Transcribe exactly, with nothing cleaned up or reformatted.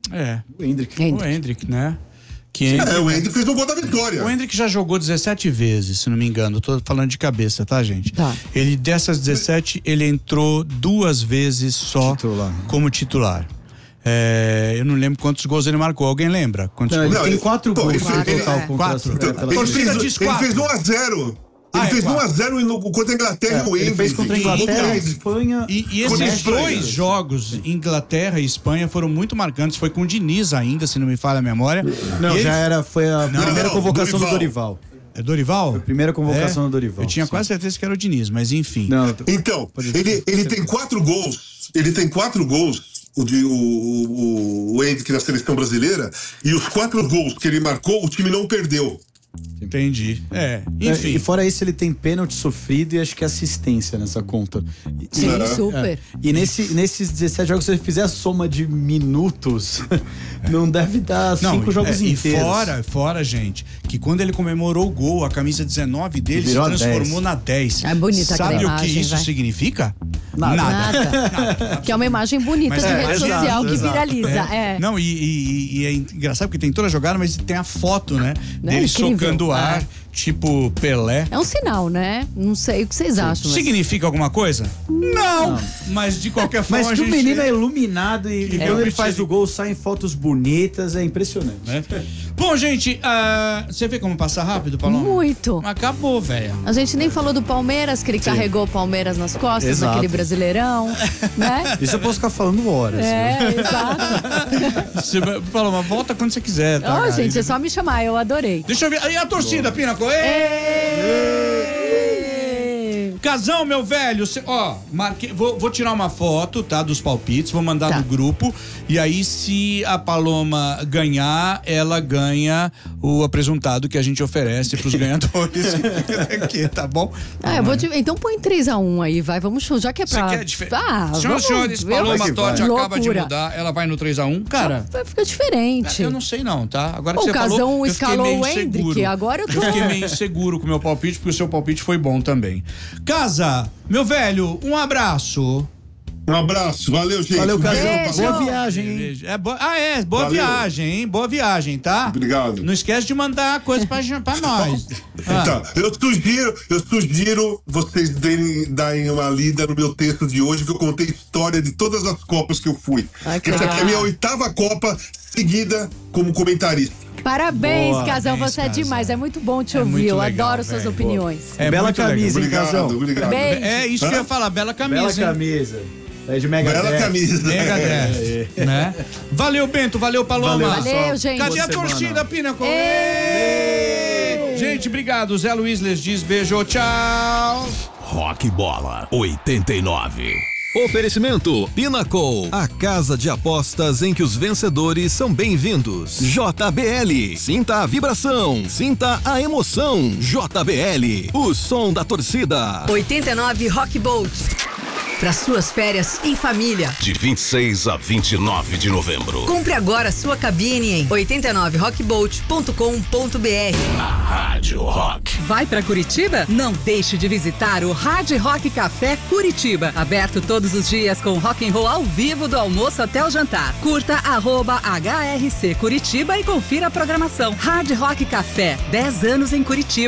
É. O Hendrick. O Hendrick, né? Que Hendrick, é, o Hendrick fez o gol da vitória. O Hendrick já jogou dezessete vezes, se não me engano. Tô falando de cabeça, tá, gente? Tá. Ele, dessas dezessete, ele entrou duas vezes só Titular. como titular. É, eu não lembro quantos gols ele marcou. Alguém lembra? Quantos Não, ele gols? tem quatro Pô, gols ele no fez- total é. contra Quatro. a- pela- Ele Torcida fez, diz ele quatro. fez um a zero. Ele Ah, é fez um a quatro. zero no, contra a Inglaterra e o Ele Hendrick. fez contra a Inglaterra, Contra- Espanha. E, e Contra a esses Espanha. dois jogos, Inglaterra e Espanha, foram muito marcantes. Foi com o Diniz ainda, se não me falha a memória. Não, E já eles- era, foi a Não, primeira não, convocação Dorival. do Dorival. É Dorival? Primeira convocação É? do Dorival. Eu tinha sim. quase certeza que era o Diniz, mas enfim. Não, Então, ele, ele tem quatro gols. Ele tem quatro gols. O, de, o, o, o Hendrick na seleção brasileira. E os quatro gols que ele marcou, o time não perdeu. Entendi. É, É, enfim. e fora isso, ele tem pênalti sofrido e acho que assistência nessa conta. E- Sim, É. super. E nesse, nesses dezessete jogos, se você fizer a soma de minutos, não deve dar Não, cinco jogos é, e inteiros. fora, fora, gente, que quando ele comemorou o gol, a camisa dezenove dele se Virou a transformou dez. na dez. É bonita Sabe aquela o que imagem, isso vai. significa? Nada. Nada. Que é uma imagem bonita Mas de é, rede exato, social que exato. viraliza. É. Não, e, e- e é engraçado porque tem toda a jogada, mas tem a foto, né? Né? Dele Incrível. socando o ar, É. tipo Pelé. É um sinal, né? Não sei o que vocês acham. Mas... Significa alguma coisa? Não! Mas de qualquer forma. Mas a que o gente- menino é iluminado e Que quando ele realmente faz ele- o gol, saem fotos bonitas, é impressionante. né? Bom, gente, ah, você vê como passa rápido, Paloma? Muito. Acabou, velho. A gente nem falou do Palmeiras, que ele carregou o Palmeiras nas costas, Exato. naquele Brasileirão, né? Isso eu posso ficar falando horas. É, exato. Você, Paloma, volta quando você quiser, tá? Ó, cara? gente, é só me chamar, eu adorei. Deixa eu ver. Aí a torcida, Pinaco. Casão, meu velho, cê, ó, marquei, vou, vou tirar uma foto, tá, dos palpites, vou mandar Tá. no grupo, e aí se a Paloma ganhar, ela ganha o apresentado que a gente oferece pros ganhadores aqui, tá bom? Ah, eu vou te... Então põe três a um aí, vai, vamos show, já que é Você pra... quer diferente? Ah, Senhoras e vamos senhores, ver Paloma uma Totti acaba de loucura. mudar, ela vai no três a um, cara. Vai ficar diferente. Eu não sei não, tá? Agora que O você Casão falou, eu fiquei escalou meio o Hendrick, inseguro. agora eu tô- Eu fiquei meio inseguro com o meu palpite, porque o seu palpite foi bom também. Casa, meu velho, um abraço. Um abraço, valeu, gente. Valeu, Um Casão. beijo. Boa viagem, hein? É bo... Ah, é, boa Valeu. viagem, hein? Boa viagem, tá? Obrigado. Não esquece de mandar coisa pra, pra nós. Ah, Tá, eu sugiro, eu sugiro vocês darem, darem uma lida no meu texto de hoje, que eu contei história de todas as Copas que eu fui. Ai, que Essa aqui é a legal. minha oitava Copa seguida como comentarista. Parabéns, Boa, Casão, parabéns, você é Casão. demais, é muito bom te É ouvir, muito eu legal, adoro suas velho. opiniões. é Bela muito legal. camisa, hein, Obrigado, Casão? obrigado. Beijo. É isso que eu ia falar, bela camisa, Bela hein? camisa. É de Mega Bela dez. camisa. Mega dez, né? Valeu, Bento, valeu, Paloma. Valeu, Valeu, gente. Cadê a Boa semana. torcida, Pinaco? Ei! Gente, obrigado. Zé Luiz les diz beijo, tchau. Rock Bola oitenta e nove. Oferecimento Pinnacle, a casa de apostas em que os vencedores são bem-vindos. J B L, sinta a vibração, sinta a emoção. J B L, o som da torcida. oitenta e nove Rock Bolt. Para suas férias em família. De vinte e seis a vinte e nove de novembro. Compre agora sua cabine em oitenta e nove rockbolt ponto com ponto b r. Na Rádio Rock. Vai para Curitiba? Não deixe de visitar o Hard Rock Café Curitiba. Aberto todos os dias com rock and roll ao vivo do almoço até o jantar. Curta arroba H R C Curitiba e confira a programação. Hard Rock Café, dez anos em Curitiba.